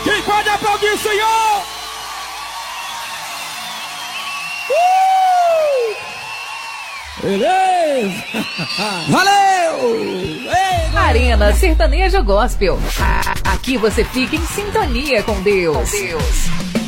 Quem pode aplaudir, Senhor? Beleza! Valeu! Ei, Arena Sertaneja Gospel. Aqui você fica em sintonia com Deus.